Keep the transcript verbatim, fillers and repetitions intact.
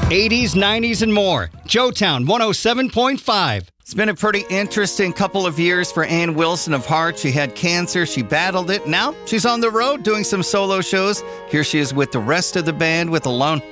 eighties, nineties, and more. Joetown one oh seven point five. It's been a pretty interesting couple of years for Ann Wilson of Heart. She had cancer. She battled it. Now she's on the road doing some solo shows. Here she is with the rest of the band with Alone.